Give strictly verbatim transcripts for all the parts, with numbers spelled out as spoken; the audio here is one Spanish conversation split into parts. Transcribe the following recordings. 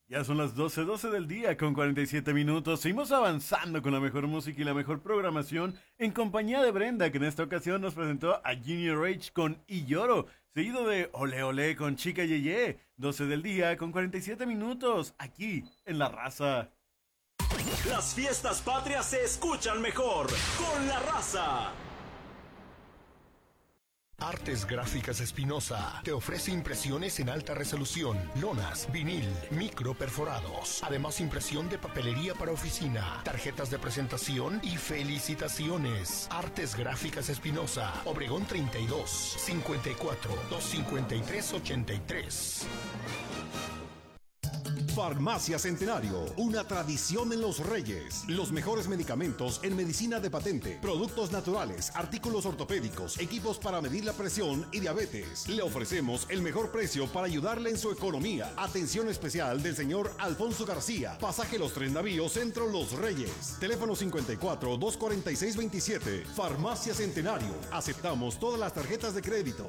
Ya son las doce doce del día con cuarenta y siete minutos. Seguimos avanzando con la mejor música y la mejor programación en compañía de Brenda, que en esta ocasión nos presentó a Junior H con Y Lloro, seguido de Ole Ole con Chica Yeye. doce del día con cuarenta y siete minutos, aquí en La Raza. Las fiestas patrias se escuchan mejor con La Raza. Artes Gráficas Espinosa te ofrece impresiones en alta resolución, lonas, vinil, micro perforados, además impresión de papelería para oficina, tarjetas de presentación y felicitaciones. Artes Gráficas Espinosa, Obregón treinta y dos, cincuenta y cuatro, doscientos cincuenta y tres, ochenta y tres. Farmacia Centenario, una tradición en Los Reyes. Los mejores medicamentos en medicina de patente, productos naturales, artículos ortopédicos, equipos para medir la presión y diabetes. Le ofrecemos el mejor precio para ayudarle en su economía. Atención especial del señor Alfonso García, pasaje Los Tres Navíos, Centro Los Reyes. Teléfono cincuenta y cuatro, doscientos cuarenta y seis, veintisiete. Farmacia Centenario. Aceptamos todas las tarjetas de crédito.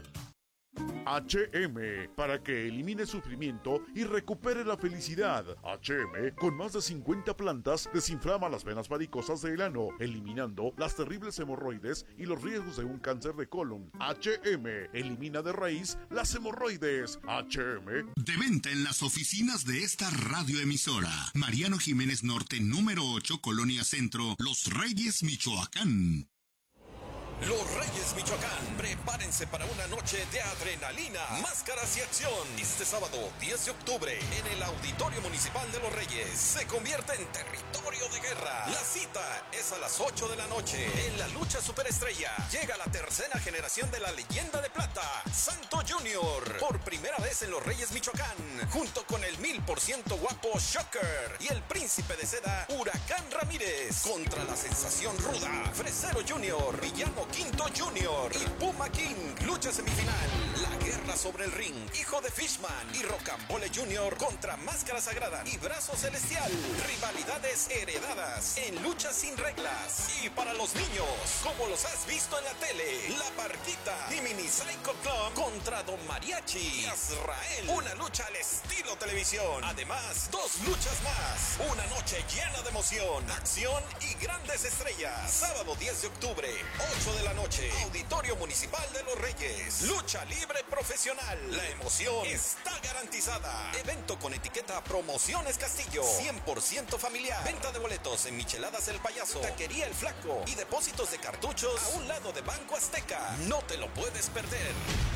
H M, para que elimine sufrimiento y recupere la felicidad. H M, con más de cincuenta plantas, desinflama las venas varicosas del ano, eliminando las terribles hemorroides y los riesgos de un cáncer de colon. H M, elimina de raíz las hemorroides. H M. De venta en las oficinas de esta radioemisora. Mariano Jiménez Norte, número ocho, Colonia Centro, Los Reyes, Michoacán. Los Reyes Michoacán, prepárense para una noche de adrenalina, máscaras y acción. Este sábado, diez de octubre, en el Auditorio Municipal de Los Reyes, se convierte en territorio de guerra. La cita es a las ocho de la noche. En la lucha superestrella, llega la tercera generación de la leyenda de plata, Santo Junior. Por primera vez en Los Reyes Michoacán, junto con el mil por ciento guapo Shocker y el príncipe de seda, Huracán Ramírez. Contra la sensación ruda, Fresero Junior, Villano Quinto Junior y Puma King. Lucha semifinal, la guerra sobre el ring. Hijo de Fishman y Rocambole Junior contra Máscara Sagrada y Brazo Celestial. Rivalidades heredadas en lucha sin reglas. Y para los niños, como los has visto en la tele, La Barquita y Mini Psycho Club contra Don Mariachi y Azrael. Una lucha al estilo televisión. Además, dos luchas más. Una noche llena de emoción, acción y grandes estrellas. Sábado diez de octubre, ocho de la noche, Auditorio Municipal de Los Reyes. Lucha libre profesional. La emoción está garantizada. Evento con etiqueta Promociones Castillo. cien por ciento familiar. Venta de boletos en Micheladas El Payaso, Taquería El Flaco y depósitos de cartuchos a un lado de Banco Azteca. No te lo puedes perder.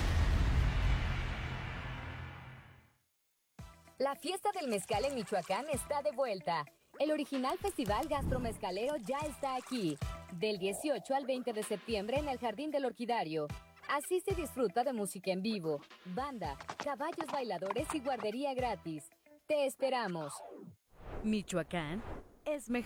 La fiesta del mezcal en Michoacán está de vuelta. El original Festival Gastromezcalero ya está aquí. Del dieciocho al veinte de septiembre en el Jardín del Orquidario. Asiste y disfruta de música en vivo, banda, caballos bailadores y guardería gratis. Te esperamos. Michoacán es mejor.